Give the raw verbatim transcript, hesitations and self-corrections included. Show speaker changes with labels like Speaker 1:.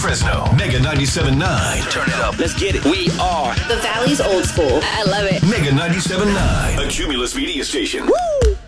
Speaker 1: Fresno. Mega ninety-seven point nine. Turn it up.
Speaker 2: Let's get it. We are
Speaker 3: the Valley's old school.
Speaker 4: I love it.
Speaker 1: Mega ninety-seven point nine. A Cumulus media station. Woo!